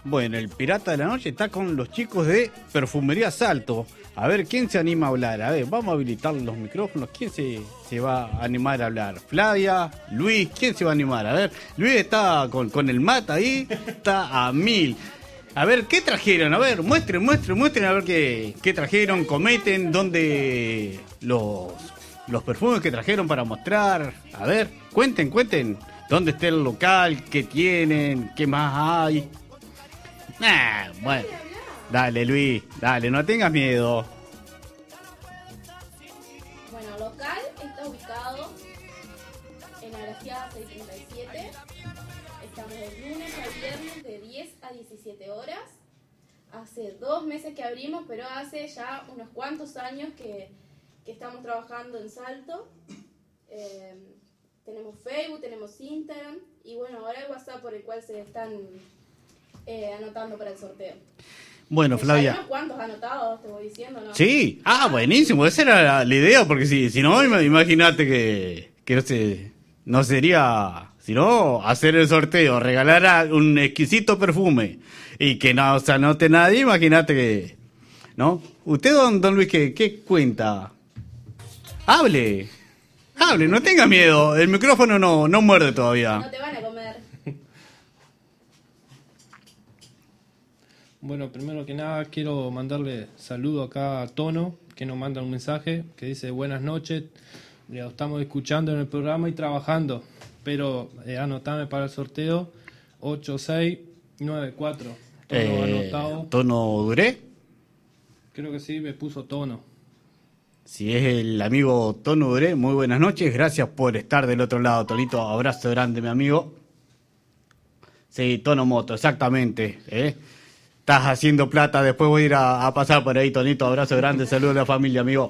Bueno, el Pirata de la Noche está con los chicos de Perfumería Salto. A ver, ¿quién se anima a hablar? A ver, vamos a habilitar los micrófonos. ¿Quién se va a animar a hablar? Flavia, Luis, ¿quién se va a animar? A ver, Luis está con el mate ahí, está a 1000. A ver, ¿qué trajeron? A ver, muestren a ver qué trajeron, cometen, dónde los perfumes que trajeron para mostrar. A ver, cuenten, dónde está el local, qué tienen, qué más hay. Bueno, dale Luis, dale, no tengas miedo. Bueno, el local está ubicado en Agraciada 637. Estamos de lunes a viernes de 10 a 17 horas. Hace 2 meses que abrimos, pero hace ya unos cuantos años que estamos trabajando en Salto. Tenemos Facebook, tenemos Instagram y bueno, ahora el WhatsApp por el cual se están anotando para el sorteo. Bueno, Flavia. ¿Ya unos cuantos anotados, te voy diciendo, no? Sí, buenísimo, esa era la idea, porque si no, imagínate que no sería, sino hacer el sorteo, regalar un exquisito perfume y que no se anote nadie, imagínate que, ¿no? Usted, don Luis, ¿qué cuenta? Hable, no tenga miedo, el micrófono no muerde todavía. No te van a comer. Bueno, primero que nada quiero mandarle saludo acá a Tono, que nos manda un mensaje que dice buenas noches, lo estamos escuchando en el programa y trabajando, pero anotame para el sorteo 8694. Tono anotado. ¿Tono Duré? Creo que sí, me puso Tono. Si es el amigo Tono Duré, muy buenas noches, gracias por estar del otro lado, Tonito, abrazo grande, mi amigo. Sí, Tono Moto, exactamente, Estás haciendo plata, después voy a ir a pasar por ahí, Tonito, abrazo grande, saludos a la familia, amigo.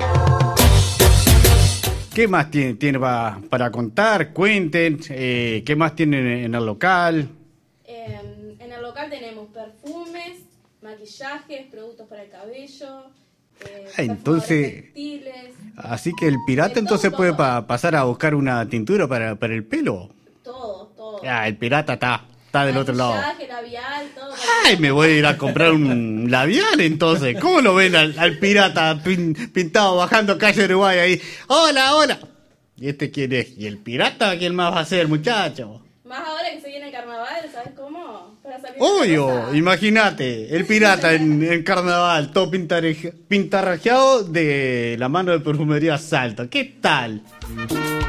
¿Qué más tiene para contar? Cuenten, ¿qué más tienen en el local? En el local tenemos perfumes, maquillajes, productos para el cabello, entonces, textiles. Así que el pirata entonces puede pasar a buscar una tintura para el pelo. Todo. El pirata está del otro lado. Maquillaje, labial, todo. Me voy a ir a comprar un labial entonces. ¿Cómo lo ven al pirata pintado bajando calle Uruguay ahí? Hola. ¿Y este quién es? ¿Y el pirata quién más va a ser, muchacho? Más ahora que se viene el carnaval, ¿sabes cómo? Para salir Obvio, imagínate, el pirata en carnaval, todo pintarrajeado de la mano de Perfumería Salto. ¿Qué tal?